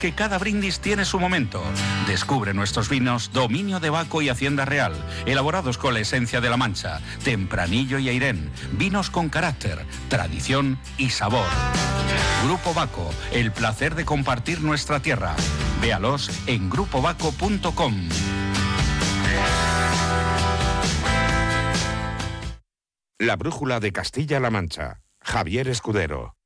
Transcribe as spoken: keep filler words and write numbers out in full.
que cada brindis tiene su momento. Descubre nuestros vinos Dominio de Baco y Hacienda Real, elaborados con la esencia de La Mancha, Tempranillo y Airén, vinos con carácter, tradición y sabor. Grupo Baco, el placer de compartir nuestra tierra. Véalos en grupo baco punto com. La brújula de Castilla-La Mancha. Javier Escudero.